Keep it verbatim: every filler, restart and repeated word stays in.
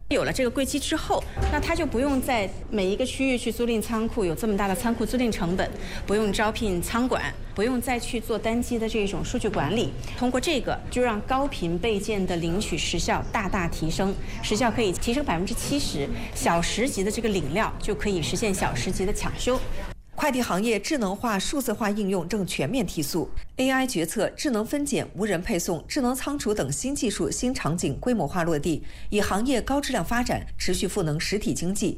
有了这个柜机之后，那他就不用在每一个区域去租赁仓库，有这么大的仓库租赁成本，不用招聘仓管，不用再去做单机的这种数据管理。通过这个，就让高频备件的领取时效大大提升，时效可以提升百分之七十，小时级的这个领料就可以实现小时级的抢修。 快递行业智能化、数字化应用正全面提速 ，A I 决策、智能分拣、无人配送、智能仓储等新技术、新场景规模化落地，以行业高质量发展持续赋能实体经济，